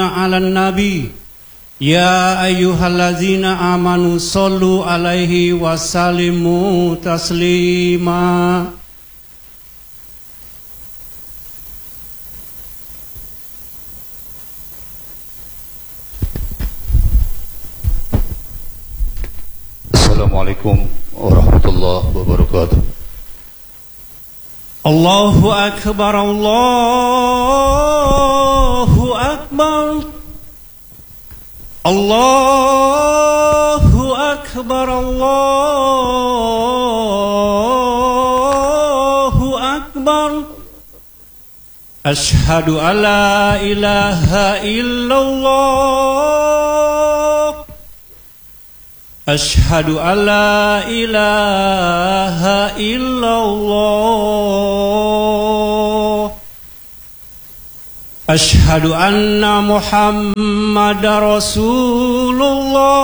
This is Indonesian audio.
على النبي يا أيها الذين آمنوا صلوا عليه وسلموا تسليما. Assalamualaikum warahmatullahi wabarakatuh. Allahu Akbar, Allahu Akbar, Allahu Akbar, Allahu Akbar. Ashhadu an la ilaha illallah, Ashhadu an la ilaha illallah, Ashhadu anna Muhammadar Rasulullah,